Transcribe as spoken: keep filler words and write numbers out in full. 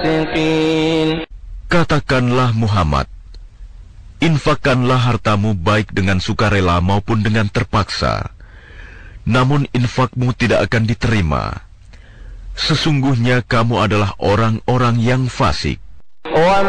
فاسقين. Katakanlah Muhammad, infakkanlah hartamu baik dengan sukarela maupun dengan terpaksa. Namun infakmu tidak akan diterima. Sesungguhnya kamu adalah orang-orang yang fasik.